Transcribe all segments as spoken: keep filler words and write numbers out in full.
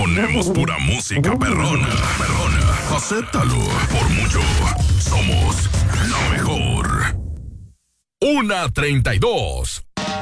ponemos pura música perrona, perrona. Acéptalo, por mucho. Somos la mejor. Una treinta y dos.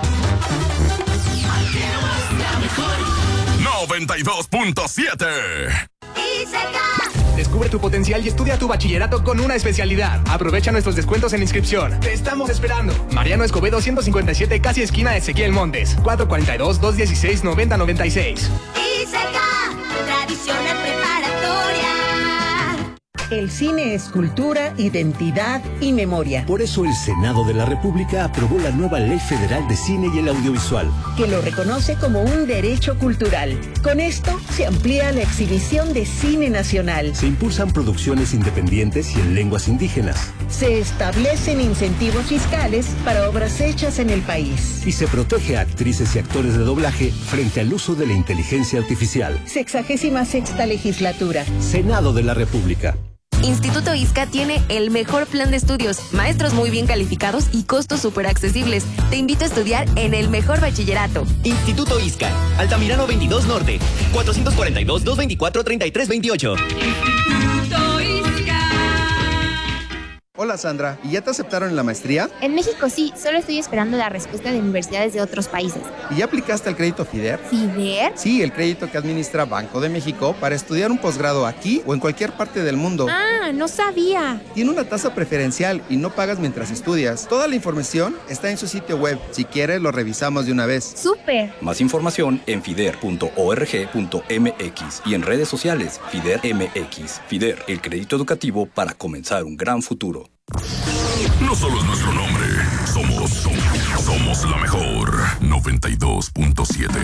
noventa y dos punto siete. Descubre tu potencial y estudia tu bachillerato con una especialidad. Aprovecha nuestros descuentos en inscripción. Te estamos esperando. Mariano Escobedo ciento cincuenta y siete, casi esquina Ezequiel Montes. cuatro cuatro dos, dos uno seis, nueve cero nueve seis. ISECA, tradicional preparatoria. El cine es cultura, identidad y memoria. Por eso el Senado de la República aprobó la nueva Ley Federal de Cine y el Audiovisual, que lo reconoce como un derecho cultural. Con esto se amplía la exhibición de cine nacional. Se impulsan producciones independientes y en lenguas indígenas. Se establecen incentivos fiscales para obras hechas en el país. Y se protege a actrices y actores de doblaje frente al uso de la inteligencia artificial. Sexagésima sexta legislatura. Senado de la República. Instituto ISCA tiene el mejor plan de estudios, maestros muy bien calificados y costos súper accesibles. Te invito a estudiar en el mejor bachillerato. Instituto ISCA, Altamirano veintidós Norte, cuatrocientos cuarenta y dos, doscientos veinticuatro, treinta y tres veintiocho. Instituto ISCA. Hola Sandra, ¿y ya te aceptaron en la maestría? En México sí, solo estoy esperando la respuesta de universidades de otros países. ¿Y ya aplicaste al crédito FIDER? ¿FIDER? Sí, el crédito que administra Banco de México para estudiar un posgrado aquí o en cualquier parte del mundo. Ah, no sabía. Tiene una tasa preferencial y no pagas mientras estudias. Toda la información está en su sitio web. Si quieres, lo revisamos de una vez. ¡Súper! Más información en fider punto org punto mx y en redes sociales FIDER M X. FIDER, el crédito educativo para comenzar un gran futuro. No solo es nuestro nombre, somos, somos, somos la mejor. noventa y dos punto siete.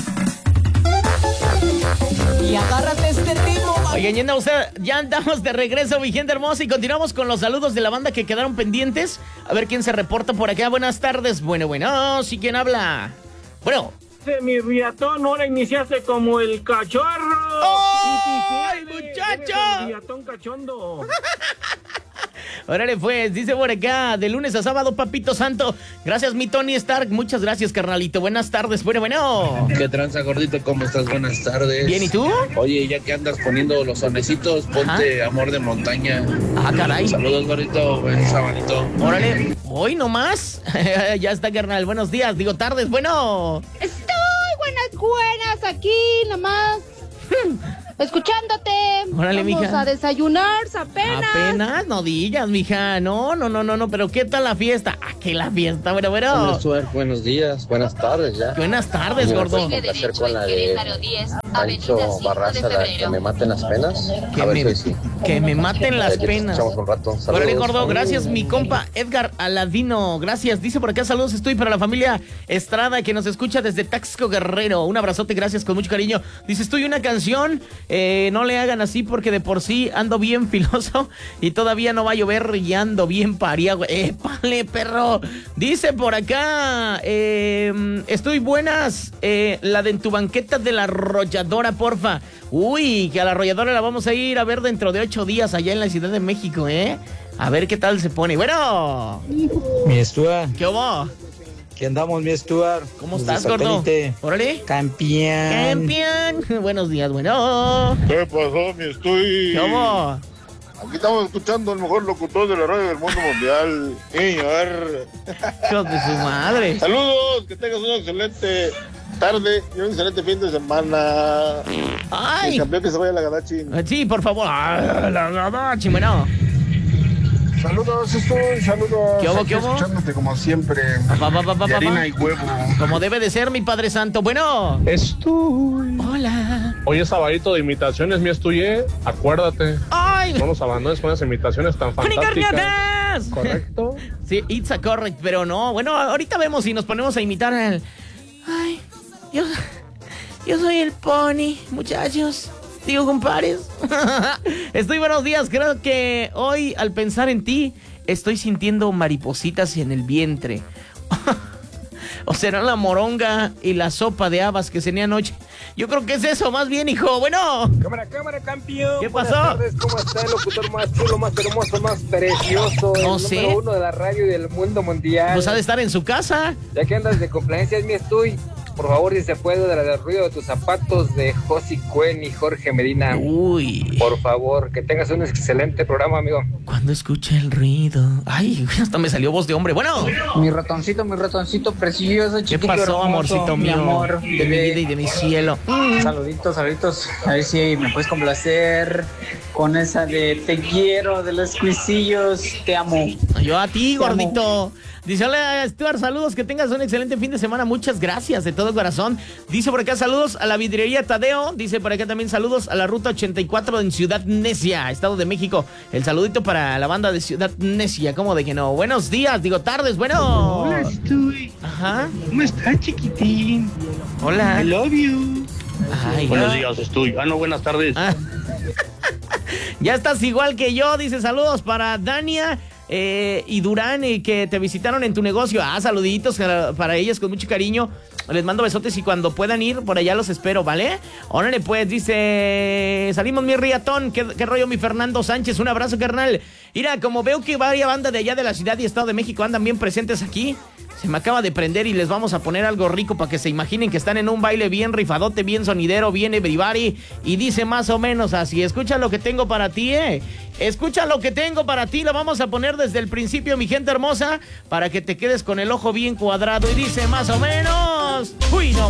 Y agárrate este ritmo. Oigan, ya andamos, ya andamos de regreso, mi gente hermosa, y continuamos con los saludos de la banda que quedaron pendientes. A ver quién se reporta por acá. Buenas tardes. Bueno, bueno, sí, ¿quién habla? Bueno. Mi riatón, ahora iniciaste como el cachorro. ¡Ay, muchacho! El riatón cachondo. Órale pues, dice por acá, de lunes a sábado, papito santo. Gracias, mi Tony Stark, muchas gracias, carnalito. Buenas tardes, bueno, bueno. ¿Qué tranza, gordito? ¿Cómo estás? Buenas tardes. Bien, ¿y tú? Oye, ya que andas poniendo los sonecitos, ponte Ajá. Amor de Montaña. Ah, caray. Saludos, gordito, buen sabadito. Órale, hoy nomás. Ya está, carnal, buenos días, digo tardes, bueno. Estoy buenas, buenas, aquí nomás. Escuchándote. Órale, Vamos mija. a desayunar apenas. Apenas, no digas, mija. No, no, no, no, no. Pero ¿qué tal la fiesta? Ah, ¿qué la fiesta? Bueno, bueno. Buenos, buenos días, buenas tardes ya. Buenas tardes, gordo. ¿Qué hacer con la de Pancho Barraza, la que me maten las penas? Que, a ver, me, sí. que me maten las penas. Un rato. Órale, gordo. Gracias, mi compa Edgar Aladino. Gracias. Dice por acá, saludos estoy para la familia Estrada que nos escucha desde Taxco Guerrero. Un abrazote, gracias, con mucho cariño. Dice, estoy una canción. Eh, no le hagan así porque de por sí ando bien filoso y todavía no va a llover y ando bien pariago. ¡Épale, perro! Dice por acá, eh, estoy buenas, eh, la de en tu banqueta de la arrolladora, porfa. Uy, que a la arrolladora la vamos a ir a ver dentro de ocho días allá en la Ciudad de México, ¿eh? A ver qué tal se pone. Bueno. Mi Stuart. ¿Qué hubo? ¿Qué andamos, mi Stuart? ¿Cómo estás, gordo? Órale. Campeón. Campeón. Buenos días, bueno. ¿Qué pasó, mi Stuy? ¿Cómo? Aquí estamos escuchando al mejor locutor de la radio del mundo mundial. Señor. Dios de su madre. Saludos, que tengas una excelente tarde y un excelente fin de semana. Ay. El campeón que se vaya a la Gadachi. Sí, por favor. Ah, la Gadachi, bueno. Saludos, estoy, saludos. ¿Qué hubo, qué hubo? Escuchándote como siempre. Pa, pa, pa, pa, y harina pa. y huevo. Como debe de ser, mi Padre Santo. Bueno. Estoy. Hola. Hoy es sabadito de imitaciones, mi estuye. Acuérdate. ¡Ay! No nos abandones con esas imitaciones tan fantásticas. ¿Correcto? Sí, it's a correct, pero no. Bueno, ahorita vemos si nos ponemos a imitar al... Ay, yo... Yo soy el Pony, muchachos. Digo, compadres. Estoy buenos días. Creo que hoy, al pensar en ti, estoy sintiendo maripositas en el vientre. ¿O será la moronga y la sopa de habas que cené anoche? Yo creo que es eso, más bien, hijo. Bueno. Cámara, cámara, campeón. ¿Qué pasó? Buenas tardes, ¿cómo está el locutor más chulo, más hermoso, más precioso? No el sé. número uno de la radio y del mundo mundial. Pues ha de estar en su casa. Ya que andas de complacencias, mi estoy. por favor, si se puede, de la del ruido de tus zapatos de Josi Cuen y Jorge Medina. Uy. Por favor, que tengas un excelente programa, amigo. Cuando escuche el ruido. Ay, hasta me salió voz de hombre. Bueno. Mi ratoncito, mi ratoncito precioso, chiquito. ¿Qué pasó, hermoso, amorcito mío? Mi amor, de mi vida y de mi cielo. Saluditos, saluditos. A ver si me puedes complacer con esa de te quiero, de los cuisillos. Te amo. Yo a ti, Te gordito. amo. Dice, hola, Stuart, saludos, que tengas un excelente fin de semana, muchas gracias, de todo corazón. Dice por acá, saludos a la vidriería Tadeo. Dice por acá también, saludos a la ruta ochenta y cuatro en Ciudad Necia, Estado de México. El saludito para la banda de Ciudad Necia, ¿cómo de que no? Buenos días, digo tardes, bueno. Hola, estoy. Ajá. ¿Cómo estás, chiquitín? Hola. I love you. Ay, Buenos ay. días, estoy. Ah, no, buenas tardes. Ah. Ya estás igual que yo, dice, saludos para Dania eh, y Durán, eh, que te visitaron en tu negocio. Ah, saluditos para, para ellas con mucho cariño. Les mando besotes y cuando puedan ir, por allá los espero, ¿vale? Órale, pues, dice, salimos mi riatón. ¿Qué, qué rollo, mi Fernando Sánchez? Un abrazo, carnal. Mira, como veo que varias bandas de allá de la ciudad y Estado de México andan bien presentes aquí, se me acaba de prender y les vamos a poner algo rico para que se imaginen que están en un baile bien rifadote, bien sonidero, bien everybody. Y dice más o menos así, escucha lo que tengo para ti, eh. Escucha lo que tengo para ti, lo vamos a poner desde el principio, mi gente hermosa, para que te quedes con el ojo bien cuadrado. Y dice más o menos, uy, no.